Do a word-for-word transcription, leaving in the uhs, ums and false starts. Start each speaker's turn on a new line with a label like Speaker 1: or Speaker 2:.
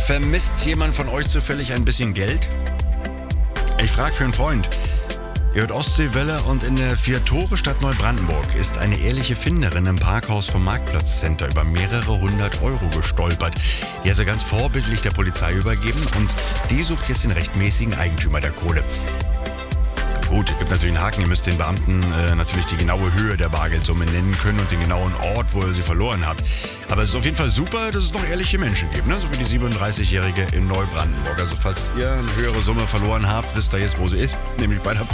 Speaker 1: Vermisst jemand von euch zufällig ein bisschen Geld? Ich frage für einen Freund. Ihr hört Ostseewelle und in der Vier-Tore-Stadt Neubrandenburg ist eine ehrliche Finderin im Parkhaus vom Marktplatzcenter über mehrere hundert Euro gestolpert. Die hat sie ganz vorbildlich der Polizei übergeben und die sucht jetzt den rechtmäßigen Eigentümer der Kohle. Gut, gibt natürlich einen Haken. Ihr müsst den Beamten äh, natürlich die genaue Höhe der Bargeldsumme nennen können und den genauen Ort, wo ihr sie verloren habt. Aber es ist auf jeden Fall super, dass es noch ehrliche Menschen gibt, ne? So wie die siebenunddreißigjährige in Neubrandenburg. Also falls ihr eine höhere Summe verloren habt, wisst ihr jetzt, wo sie ist, nämlich bei der